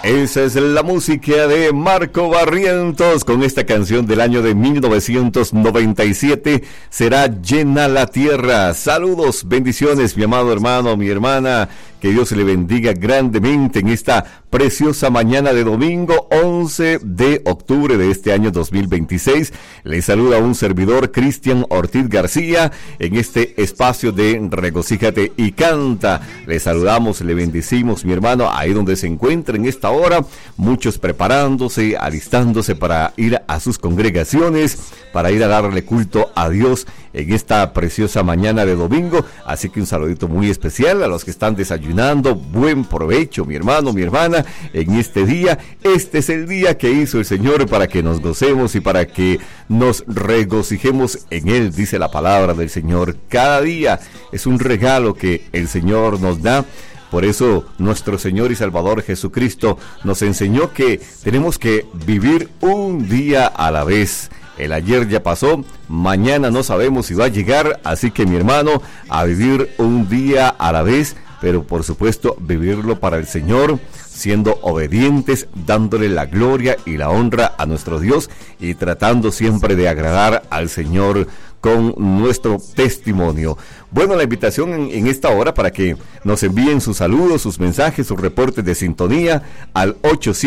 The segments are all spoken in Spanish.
Esa es la música de Marco Barrientos con esta canción del año de 1997, Será llena la tierra. Saludos, bendiciones, mi amado hermano, mi hermana, que Dios le bendiga grandemente en esta preciosa mañana de domingo 11 de octubre de este año 2026. Le saluda un servidor, Cristian Ortiz García, en este espacio de Regocíjate y Canta. Le saludamos, le bendecimos, mi hermano, ahí donde se encuentra en esta hora, muchos preparándose, alistándose para ir a sus congregaciones, para ir a darle culto a Dios en esta preciosa mañana de domingo. Así que un saludito muy especial a los que están desayunando. Buen provecho, mi hermano, mi hermana, en este día. Este es el día que hizo el Señor para que nos gocemos y para que nos regocijemos en Él, dice la palabra del Señor. Cada día es un regalo que el Señor nos da. Por eso nuestro Señor y Salvador Jesucristo nos enseñó que tenemos que vivir un día a la vez. El ayer ya pasó, mañana no sabemos si va a llegar, así que mi hermano, a vivir un día a la vez, pero por supuesto vivirlo para el Señor, siendo obedientes, dándole la gloria y la honra a nuestro Dios y tratando siempre de agradar al Señor con nuestro testimonio. Bueno, la invitación en esta hora para que nos envíen sus saludos, sus mensajes, sus reportes de sintonía al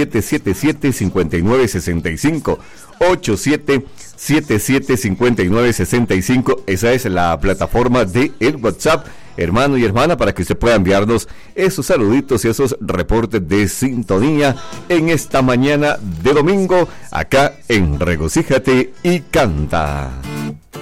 8777-5965, 8777-5965, esa es la plataforma de el WhatsApp, hermano y hermana, para que usted pueda enviarnos esos saluditos y esos reportes de sintonía en esta mañana de domingo, acá en Regocíjate y Canta.